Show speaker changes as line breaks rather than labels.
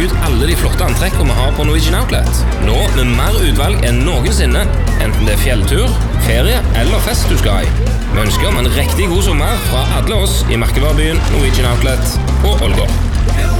sjekke ut alle de flotte antrekkene vi har på Norwegian Outlet. Nå med mer utvalg enn noensinne, enten det er fjelltur, ferie eller fest du skal i. Vi ønsker om en riktig god sommer fra alle oss i merkevarebyen Norwegian Outlet på Ålgård.